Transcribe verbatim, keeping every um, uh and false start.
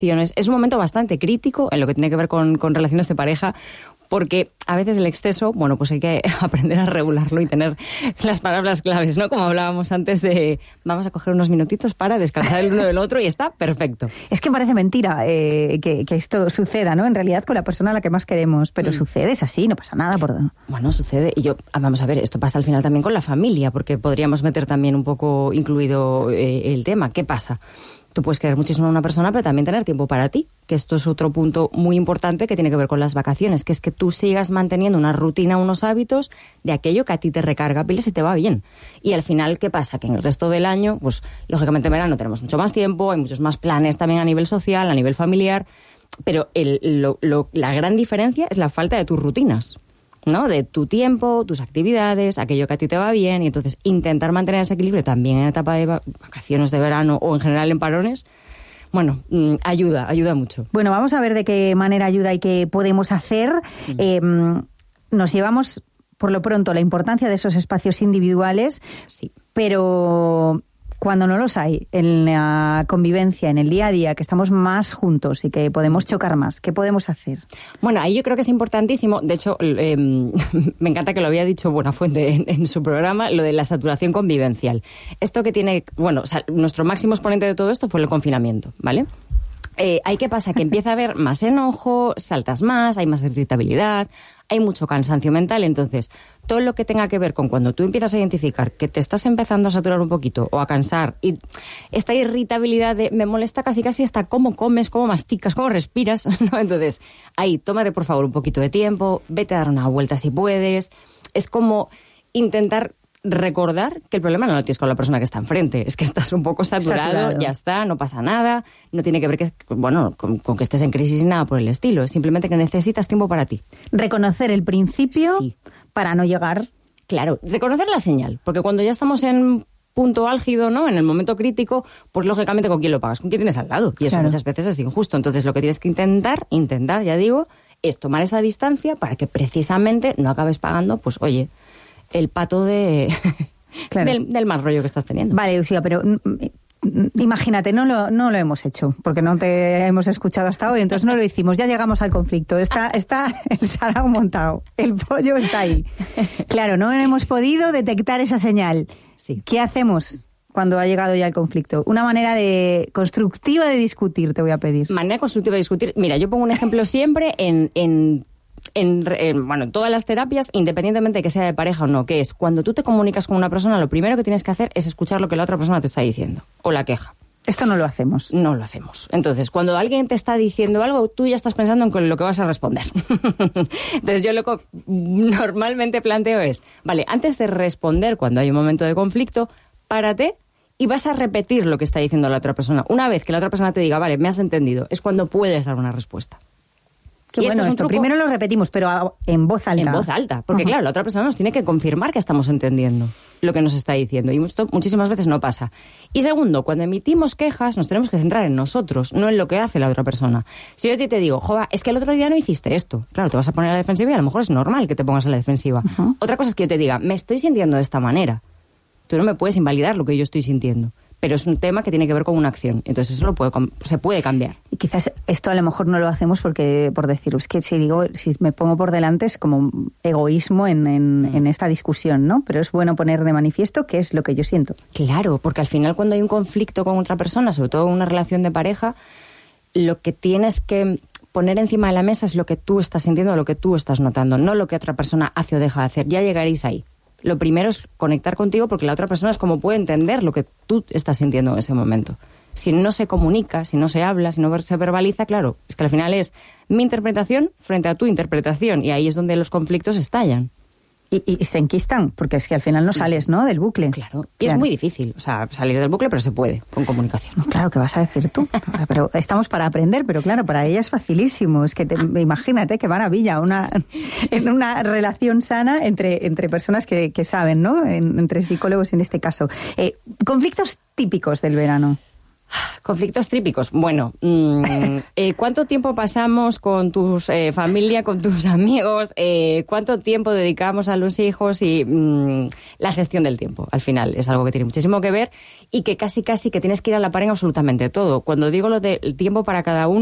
Es un momento bastante crítico en lo que tiene que ver con, con relaciones de pareja, porque a veces el exceso, bueno, pues hay que aprender a regularlo y tener las palabras claves, ¿no? Como hablábamos antes de, vamos a coger unos minutitos para descansar el uno del otro y está perfecto. Es que parece mentira eh, que, que esto suceda, ¿no? En realidad con la persona a la que más queremos, pero mm. sucede, es así, no pasa nada. Por... Bueno, sucede, y yo, vamos a ver, esto pasa al final también con la familia, porque podríamos meter también un poco incluido eh, el tema. ¿Qué pasa? Tú puedes querer muchísimo a una persona, pero también tener tiempo para ti, que esto es otro punto muy importante que tiene que ver con las vacaciones, que es que tú sigas manteniendo una rutina, unos hábitos de aquello que a ti te recarga pilas y te va bien. Y al final, ¿qué pasa? Que en el resto del año, pues lógicamente en verano tenemos mucho más tiempo, hay muchos más planes también a nivel social, a nivel familiar, pero el, lo, lo, la gran diferencia es la falta de tus rutinas, ¿no? De tu tiempo, tus actividades, aquello que a ti te va bien, y entonces intentar mantener ese equilibrio también en etapa de vacaciones de verano o en general en parones, bueno, ayuda, ayuda mucho. Bueno, vamos a ver de qué manera ayuda y qué podemos hacer. Mm. Eh, nos llevamos, por lo pronto, la importancia de esos espacios individuales, sí, pero cuando no los hay, en la convivencia, en el día a día, que estamos más juntos y que podemos chocar más, ¿qué podemos hacer? Bueno, ahí yo creo que es importantísimo, de hecho, eh, me encanta que lo había dicho Buenafuente en, en su programa, lo de la saturación convivencial. Esto que tiene, bueno, o sea, nuestro máximo exponente de todo esto fue el confinamiento, ¿vale? Eh, ¿Hay qué pasa? Que empieza a haber más enojo, saltas más, hay más irritabilidad, hay mucho cansancio mental. Entonces, todo lo que tenga que ver con cuando tú empiezas a identificar que te estás empezando a saturar un poquito o a cansar, y esta irritabilidad de me molesta casi casi hasta cómo comes, cómo masticas, cómo respiras, ¿no? Entonces, ahí, tómate por favor un poquito de tiempo, vete a dar una vuelta si puedes. Es como intentar recordar que el problema no lo tienes con la persona que está enfrente, es que estás un poco saturado, saturado. Ya está, no pasa nada, no tiene que ver que, bueno, con, con que estés en crisis ni nada por el estilo, es simplemente que necesitas tiempo para ti. Reconocer el principio, sí, para no llegar... Claro, reconocer la señal, porque cuando ya estamos en punto álgido, ¿no? En el momento crítico, pues lógicamente ¿con quién lo pagas? ¿Con quién tienes al lado? Y eso claro, muchas veces es injusto. Entonces lo que tienes que intentar, intentar, ya digo, es tomar esa distancia para que precisamente no acabes pagando, pues oye, el pato de claro, del, del mal rollo que estás teniendo. Vale, Lucía, pero imagínate, no lo, no lo hemos hecho, porque no te hemos escuchado hasta hoy, entonces no lo hicimos, ya llegamos al conflicto, está, está el sarao montado, el pollo está ahí. Claro, no hemos podido detectar esa señal. Sí. ¿Qué hacemos cuando ha llegado ya el conflicto? Una manera de constructiva de discutir, te voy a pedir. Manera constructiva de discutir. Mira, yo pongo un ejemplo siempre en... en... En, en, bueno, en todas las terapias, independientemente de que sea de pareja o no, que es cuando tú te comunicas con una persona, lo primero que tienes que hacer es escuchar lo que la otra persona te está diciendo, o la queja. Esto no lo hacemos. No lo hacemos. Entonces, cuando alguien te está diciendo algo, tú ya estás pensando en lo que vas a responder. Entonces, yo lo que normalmente planteo es, vale, antes de responder cuando hay un momento de conflicto, párate y vas a repetir lo que está diciendo la otra persona. Una vez que la otra persona te diga, vale, me has entendido, es cuando puedes dar una respuesta. Qué bueno, esto, esto primero lo repetimos, pero en voz alta. En voz alta, porque uh-huh. claro, la otra persona nos tiene que confirmar que estamos entendiendo lo que nos está diciendo, y esto muchísimas veces no pasa. Y segundo, cuando emitimos quejas, nos tenemos que centrar en nosotros, no en lo que hace la otra persona. Si yo a ti te digo, jova, es que el otro día no hiciste esto, claro, te vas a poner a la defensiva y a lo mejor es normal que te pongas a la defensiva. Uh-huh. Otra cosa es que yo te diga, me estoy sintiendo de esta manera. Tú no me puedes invalidar lo que yo estoy sintiendo. Pero es un tema que tiene que ver con una acción. Entonces eso lo puede, se puede cambiar. Y quizás esto a lo mejor no lo hacemos porque, por decir, es que si digo, si me pongo por delante es como egoísmo en, en, mm. en esta discusión, ¿no? Pero es bueno poner de manifiesto qué es lo que yo siento. Claro, porque al final cuando hay un conflicto con otra persona, sobre todo en una relación de pareja, lo que tienes que poner encima de la mesa es lo que tú estás sintiendo, lo que tú estás notando, no lo que otra persona hace o deja de hacer. Ya llegaréis ahí. Lo primero es conectar contigo porque la otra persona es como puede entender lo que tú estás sintiendo en ese momento. Si no se comunica, si no se habla, si no se verbaliza, claro, es que al final es mi interpretación frente a tu interpretación y ahí es donde los conflictos estallan. Y, y, y se enquistan, porque es que al final no sales, ¿no?, del bucle. Claro, y claro, es muy difícil, o sea, salir del bucle, pero se puede, con comunicación. No, claro, ¿qué vas a decir tú? Pero estamos para aprender, pero claro, para ella es facilísimo. Es que te, imagínate qué maravilla, una, en una relación sana entre, entre personas que, que saben, ¿no?, en, entre psicólogos en este caso. Eh, conflictos típicos del verano. Conflictos típicos. Bueno, mmm, eh, ¿cuánto tiempo pasamos con tu eh, familia, con tus amigos? Eh, ¿Cuánto tiempo dedicamos a los hijos? Y mmm, la gestión del tiempo, al final, es algo que tiene muchísimo que ver y que casi, casi que tienes que ir a la par en absolutamente todo. Cuando digo lo del tiempo para cada uno,